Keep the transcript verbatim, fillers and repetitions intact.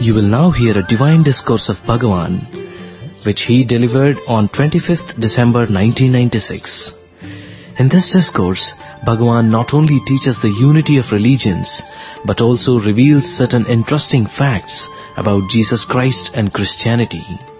You will now hear a divine discourse of Bhagavan, which he delivered on twenty-fifth December nineteen ninety-six. In this discourse, Bhagavan not only teaches the unity of religions, but also reveals certain interesting facts about Jesus Christ and Christianity.